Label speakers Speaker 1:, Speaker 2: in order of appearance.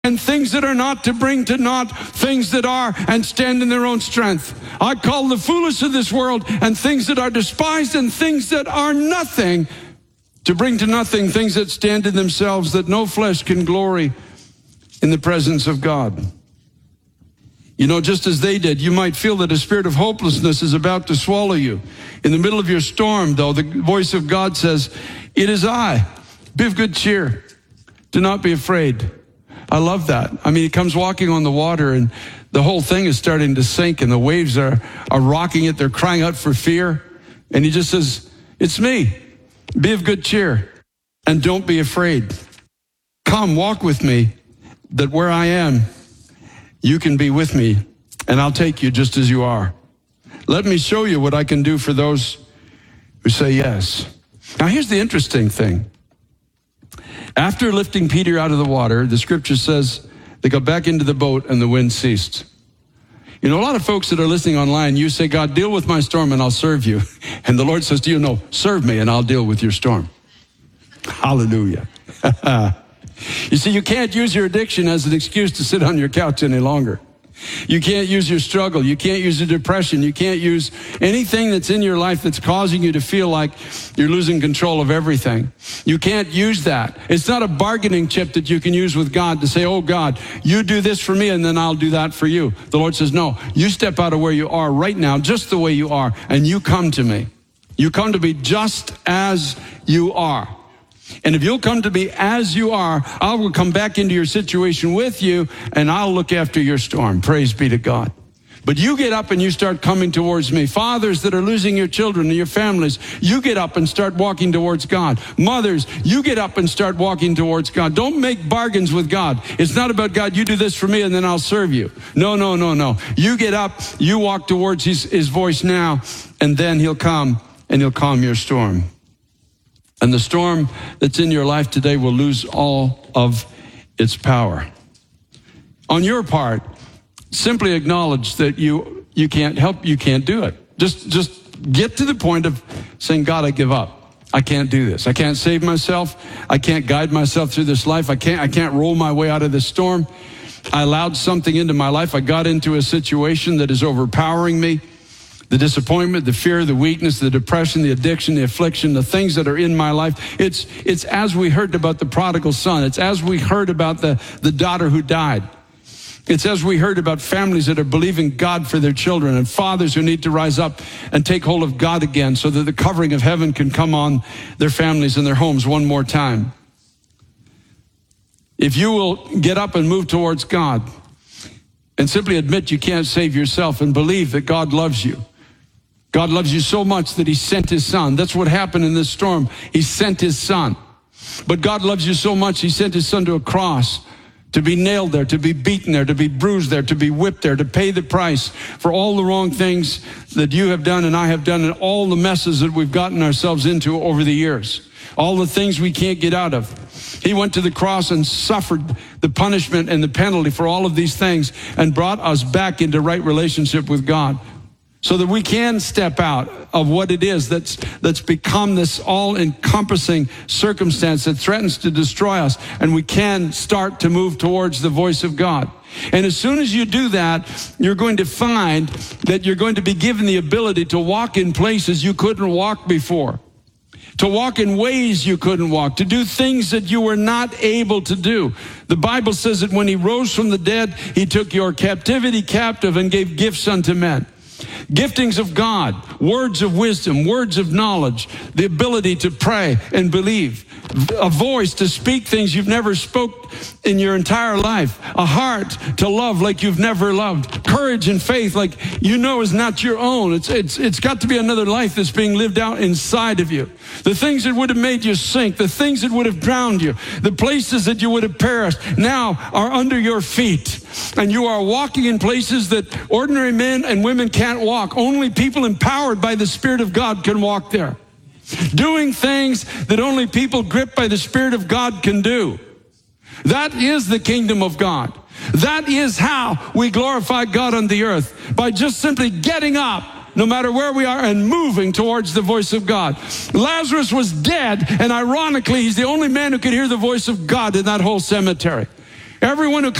Speaker 1: and things that are not to bring to naught things that are, and stand in their own strength. I call the foolish of this world and things that are despised and things that are nothing to bring to nothing things that stand in themselves, that no flesh can glory in the presence of God. You know, just as they did, you might feel that a spirit of hopelessness is about to swallow you. In the middle of your storm, though, the voice of God says, "It is I. Be of good cheer. Do not be afraid." I love that. I mean, he comes walking on the water and the whole thing is starting to sink and the waves are rocking it. They're crying out for fear. And he just says, "It's me. Be of good cheer and don't be afraid. Come, walk with me, that where I am, you can be with me, and I'll take you just as you are. Let me show you what I can do for those who say yes." Now, here's the interesting thing. After lifting Peter out of the water, the scripture says they got back into the boat and the wind ceased. You know, a lot of folks that are listening online, you say, "God, deal with my storm and I'll serve you." And the Lord says to you, "No, serve me and I'll deal with your storm." Hallelujah. You see, you can't use your addiction as an excuse to sit on your couch any longer. You can't use your struggle. You can't use your depression. You can't use anything that's in your life that's causing you to feel like you're losing control of everything. You can't use that. It's not a bargaining chip that you can use with God to say, "Oh God, you do this for me and then I'll do that for you." The Lord says, "No, you step out of where you are right now, just the way you are, and you come to me. You come to me just as you are. And if you'll come to me as you are, I will come back into your situation with you, and I'll look after your storm." Praise be to God. But you get up and you start coming towards me. Fathers that are losing your children and your families, you get up and start walking towards God. Mothers, you get up and start walking towards God. Don't make bargains with God. It's not about, "God, you do this for me and then I'll serve you." No, no, no, no. You get up, you walk towards his voice now, and then he'll come and he'll calm your storm. And the storm that's in your life today will lose all of its power. On your part, simply acknowledge that you can't help, you can't do it. Just get to the point of saying, "God, I give up. I can't do this. I can't save myself. I can't guide myself through this life. I can't roll my way out of this storm. I allowed something into my life. I got into a situation that is overpowering me. The disappointment, the fear, the weakness, the depression, the addiction, the affliction, the things that are in my life." It's as we heard about the prodigal son. It's as we heard about the daughter who died. It's as we heard about families that are believing God for their children and fathers who need to rise up and take hold of God again so that the covering of heaven can come on their families and their homes one more time. If you will get up and move towards God and simply admit you can't save yourself and believe that God loves you. God loves you so much that he sent his son. That's what happened in this storm. He sent his son. But God loves you so much, he sent his son to a cross to be nailed there, to be beaten there, to be bruised there, to be whipped there, to pay the price for all the wrong things that you have done and I have done and all the messes that we've gotten ourselves into over the years. All the things we can't get out of. He went to the cross and suffered the punishment and the penalty for all of these things and brought us back into right relationship with God. So that we can step out of what it is that's become this all-encompassing circumstance that threatens to destroy us, and we can start to move towards the voice of God. And as soon as you do that, you're going to find that you're going to be given the ability to walk in places you couldn't walk before, to walk in ways you couldn't walk, to do things that you were not able to do. The Bible says that when he rose from the dead, he took your captivity captive and gave gifts unto men. Giftings of God, words of wisdom, words of knowledge, the ability to pray and believe, a voice to speak things you've never spoke in your entire life, a heart to love like you've never loved, courage and faith like you know is not your own. It's got to be another life that's being lived out inside of you. The things that would have made you sink, the things that would have drowned you, the places that you would have perished now are under your feet. And you are walking in places that ordinary men and women can't walk. Only people empowered by the Spirit of God can walk there. Doing things that only people gripped by the Spirit of God can do. That is the kingdom of God. That is how we glorify God on the earth, by just simply getting up, no matter where we are, and moving towards the voice of God. Lazarus was dead, and ironically, he's the only man who could hear the voice of God in that whole cemetery. Everyone who